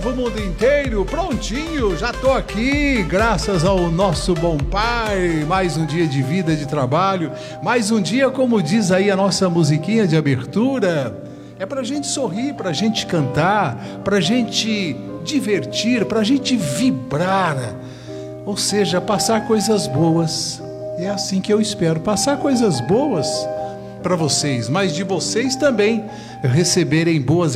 povo, o mundo inteiro, prontinho, já tô aqui, graças ao nosso bom Pai. Mais um dia de vida, de trabalho, mais um dia, como diz aí a nossa musiquinha de abertura, é pra gente sorrir, pra gente cantar, pra gente divertir, pra gente vibrar, ou seja, passar coisas boas. É assim que eu espero, passar coisas boas para vocês, mas de vocês também receberem boas